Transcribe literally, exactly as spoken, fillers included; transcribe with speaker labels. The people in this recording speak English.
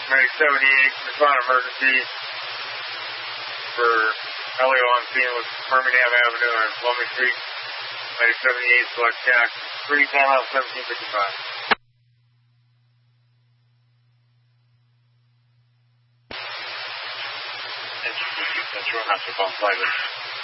Speaker 1: Medic seventy-eight, respond emergency for Elio on scene with Birmingham Avenue on Fleming Street. Medic seventy-eight, select Jack. three, timeout seventeen fifty-five. That's your master phone, private.